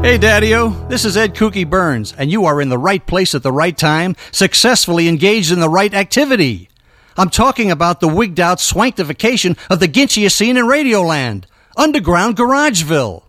Hey, Daddy-O, this is Ed Kooky Burns, and you are in the right place at the right time, successfully engaged in the right activity. I'm talking about the wigged-out swanktification of the ginchiest scene in Radioland, Underground Garageville.